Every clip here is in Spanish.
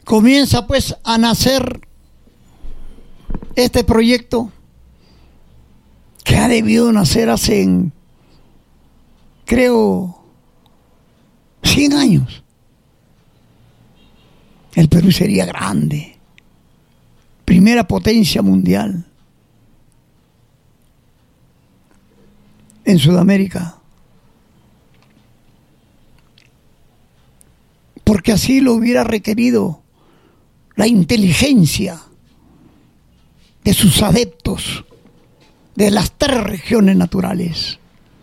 comienza pues a nacer este proyecto que ha debido nacer hace, creo, 100 años. El Perú sería grande, primera potencia mundial en Sudamérica, porque así lo hubiera requerido la inteligencia de sus adeptos de las 3 regiones naturales,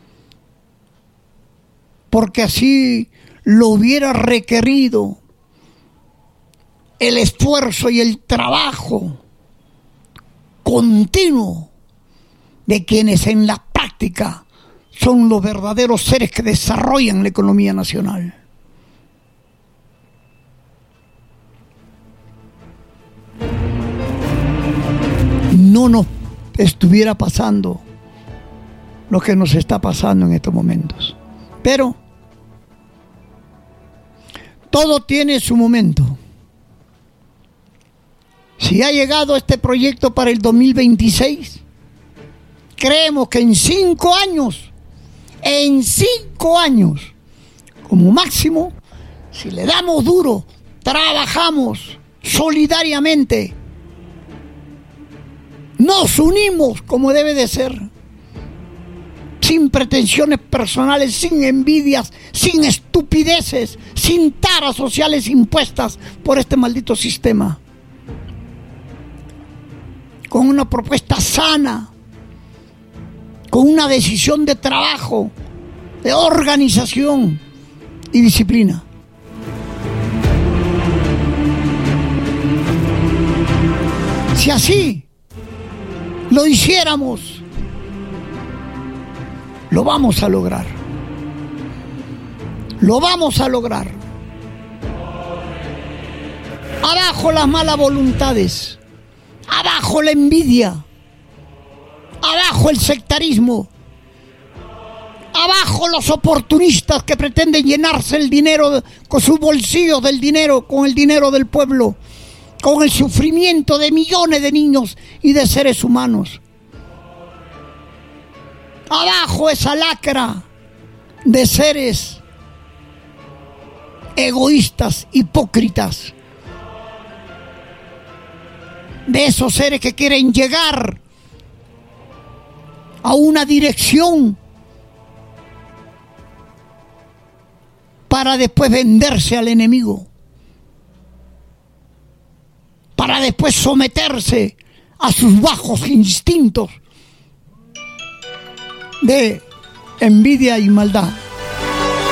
porque así lo hubiera requerido el esfuerzo y el trabajo continuo de quienes en la práctica son los verdaderos seres que desarrollan la economía nacional. No nos estuviera pasando lo que nos está pasando en estos momentos. Pero todo tiene su momento. Si ha llegado este proyecto para el 2026, creemos que en 5 años, como máximo, si le damos duro, trabajamos solidariamente, nos unimos como debe de ser, sin pretensiones personales, sin envidias, sin estupideces, sin taras sociales impuestas por este maldito sistema, con una propuesta sana, con una decisión de trabajo, de organización y disciplina. Si así lo hiciéramos, lo vamos a lograr. Lo vamos a lograr. Abajo las malas voluntades. Abajo la envidia. Abajo el sectarismo. Abajo los oportunistas que pretenden llenarse el dinero con sus bolsillos del dinero, con el dinero del pueblo, con el sufrimiento de millones de niños y de seres humanos. Abajo esa lacra de seres egoístas, hipócritas, de esos seres que quieren llegar a una dirección para después venderse al enemigo, para después someterse a sus bajos instintos de envidia y maldad.